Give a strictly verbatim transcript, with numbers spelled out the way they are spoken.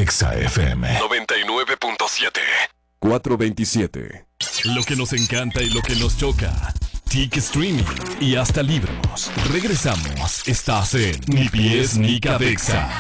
Exa F M noventa y nueve punto siete. cuatrocientos veintisiete. Lo que nos encanta y lo que nos choca. T I C Streaming y hasta libros. Regresamos. Estás en Ni Pies ni Cabeza.